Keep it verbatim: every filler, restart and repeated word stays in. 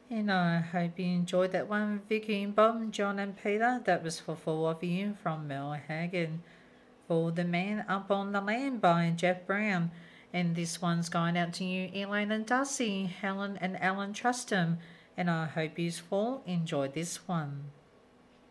And I hope you enjoyed that one, Vicky and Bob, John and Peter. That was for four of you from Mel Hagen. For The Man Up on the Land by Jeff Brown. And this one's going out to you, Elaine and Darcy, Helen and Alan Trustham. And I hope you all enjoyed this one.